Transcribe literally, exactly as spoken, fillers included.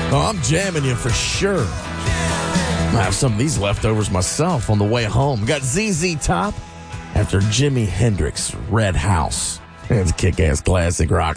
Oh, I'm jamming you for sure. I have some of these leftovers myself on the way home. Got Z Z Top after Jimi Hendrix, Red House. It's a kick-ass classic rock.